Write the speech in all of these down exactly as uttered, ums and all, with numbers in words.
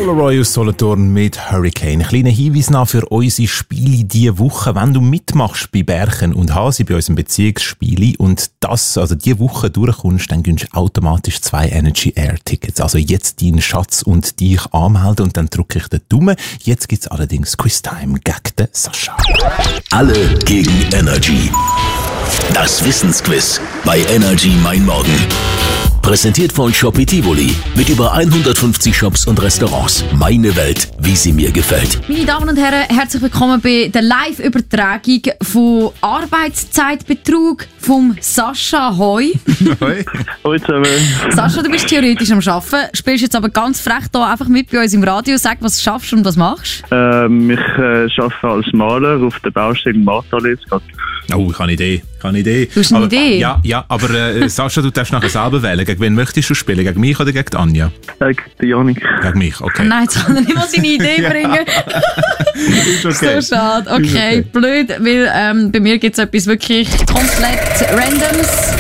Roy aus Solothurn mit Hurricane. Kleiner Hinweis noch für unsere Spiele diese Woche. Wenn du mitmachst bei Berchen und Hasi bei unserem Beziehungsspiele und das, also diese Woche durchkommst, dann gönnst du automatisch zwei Energy Air Tickets. Also jetzt deinen Schatz und dich anmelden und dann drücke ich den Daumen. Jetzt gibt's allerdings Quiz-Time gegen den Sascha. Alle gegen Energy. Das Wissensquiz bei Energy Mein Morgen. Präsentiert von Shopee Tivoli mit über hundertfünfzig Shops und Restaurants. Meine Welt, wie sie mir gefällt. Meine Damen und Herren, herzlich willkommen bei der Live-Übertragung von Arbeitszeitbetrug vom Sascha. Hoi. Hoi. Hoi zusammen. Sascha, du bist theoretisch am Arbeiten, spielst jetzt aber ganz frech hier einfach mit bei uns im Radio. Sag, was du schaffst und was machst. Ähm, ich äh, arbeite als Maler auf der Baustelle in Marthalis. Oh, ich habe eine Idee. Ich habe eine Idee. Du hast eine aber, Idee? Ja, ja, aber äh, Sascha, du darfst nachher selber wählen. Gegen wen möchtest du spielen? Gegen mich oder gegen Anja? Äh, gegen die Janik. Gegen mich, okay. Nein, jetzt kann er nicht mal seine Idee bringen. Ist okay. So schade. Okay, okay. Blöd, weil ähm, bei mir gibt es etwas wirklich komplett Randoms.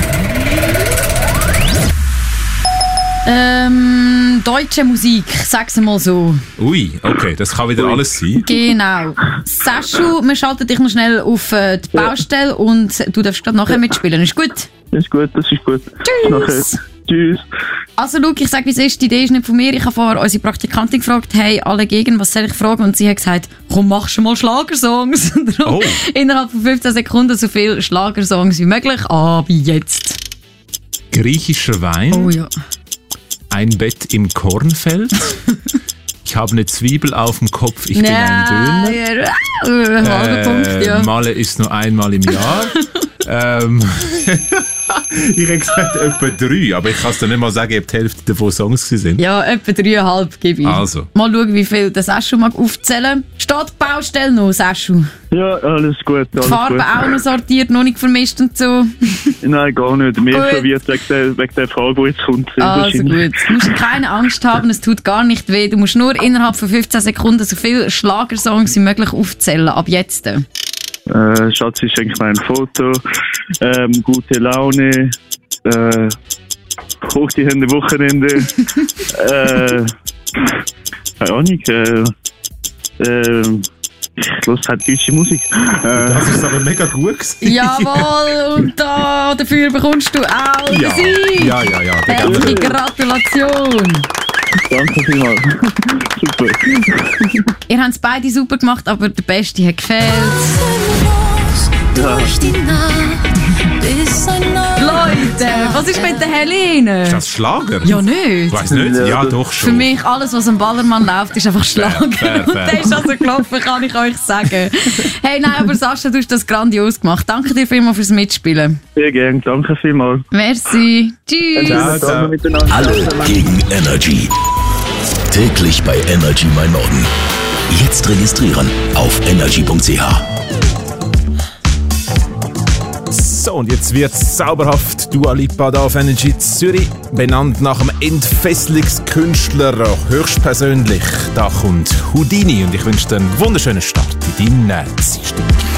Ähm, deutsche Musik, sag's mal so. Ui, okay, das kann wieder Ui. alles sein. Genau. Saschu, wir schalten dich noch schnell auf äh, die Baustelle und du darfst gerade nachher mitspielen. Ist gut? Das ist gut, das ist gut. Tschüss. Nachher. Tschüss. Also Luke, ich sage, wie es ist, die Idee ist nicht von mir. Ich habe vorher unsere Praktikantin gefragt, hey, alle gegen, was soll ich fragen? Und sie hat gesagt, komm, mach schon mal Schlagersongs. Oh. Innerhalb von fünfzehn Sekunden so viele Schlagersongs wie möglich. Aber jetzt. Griechischer Wein. Oh ja. Ein Bett im Kornfeld. Ich habe eine Zwiebel auf dem Kopf, ich bin ein Döner. Ja, halber äh, Punkt, ja. Malen ist nur einmal im Jahr. ähm, ich habe gesagt, etwa drei, aber ich kann es dir nicht mal sagen, ob die Hälfte davon Songs waren. Ja, etwa dreieinhalb gebe ich. Also. Mal schauen, wie viel der Saschu mag aufzählen. Steht die Baustelle noch, Saschu? Ja, alles gut. Alles die Farbe gut. auch noch sortiert, noch nicht vermischt und so? Nein, gar nicht. Mehr verwirrt wegen der, wegen der Frage, die jetzt kommt. Also gut. Du musst keine Angst haben, es tut gar nicht weh. Du musst nur innerhalb von fünfzehn Sekunden so viele Schlagersongs wie möglich aufzählen. Ab jetzt. Äh, Schatz ist eigentlich mein Foto. Ähm, gute Laune. Äh, hoch die Hände Wochenende. äh, keine Ahnung. Äh, äh, ich höre halt deutsche Musik. Äh, das ist aber mega gut gewesen. Jawohl, und da, dafür bekommst du auch ja. Sieg. Ja, ja, ja. Herzliche Gratulation. Danke vielmals. Super. Ihr habt es beide super gemacht, aber der Beste hat gefehlt. Ja. Leute, was ist mit der Helene? Ist das Schlager? Ja, nicht. Ich weiss nicht. Ja, doch schon. Für mich, alles, was am Ballermann läuft, ist einfach Schlager. Fair, fair, fair. Und der ist also gelaufen, kann ich euch sagen. Hey, nein, aber Sascha, du hast das grandios gemacht. Danke dir vielmals fürs Mitspielen. Sehr gerne, danke vielmals. Merci. Tschüss. Ciao, ciao. Alle gegen Energy. Täglich bei Energy Mein Morgen. Jetzt registrieren auf energy punkt c h. So, und jetzt wird's zauberhaft. Dua Lipa da auf Energy Zürich. Benannt nach dem Entfesselungskünstler, höchstpersönlich. Da kommt Houdini und ich wünsche dir einen wunderschönen Start in deinen Dienstag.